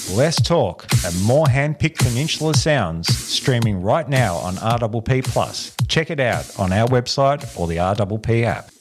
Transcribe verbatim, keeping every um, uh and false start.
less talk, and more hand-picked Peninsula sounds streaming right now on R P P Plus. Check it out on our website or the R P P app.